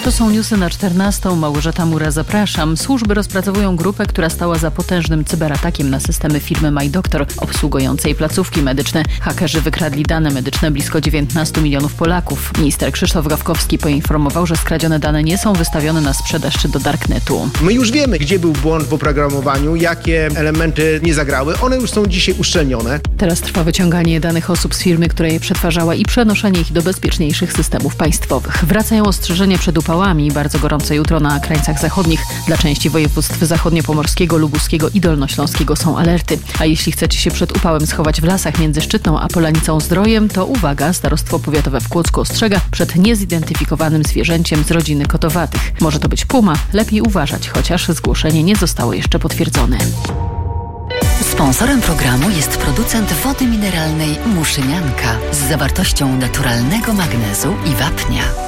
To są newsy na 14. Małgorzata Mura, zapraszam. Służby rozpracowują grupę, która stała za potężnym cyberatakiem na systemy firmy MyDoktor obsługującej placówki medyczne. Hakerzy wykradli dane medyczne blisko 19 milionów Polaków. Minister Krzysztof Gawkowski poinformował, że skradzione dane nie są wystawione na sprzedaż czy do darknetu. My już wiemy, gdzie był błąd w oprogramowaniu, jakie elementy nie zagrały. One już są dzisiaj uszczelnione. Teraz trwa wyciąganie danych osób z firmy, która je przetwarzała i przenoszenie ich do bezpieczniejszych systemów państwowych. Wracają ostrzeżenia przed upałami. Bardzo gorące jutro na krańcach zachodnich. Dla części województw zachodniopomorskiego, lubuskiego i dolnośląskiego są alerty. A jeśli chcecie się przed upałem schować w lasach między Szczytną a Polanicą-Zdrojem, to uwaga, Starostwo Powiatowe w Kłodzku ostrzega przed niezidentyfikowanym zwierzęciem z rodziny kotowatych. Może to być puma, lepiej uważać, chociaż zgłoszenie nie zostało jeszcze potwierdzone. Sponsorem programu jest producent wody mineralnej Muszynianka z zawartością naturalnego magnezu i wapnia.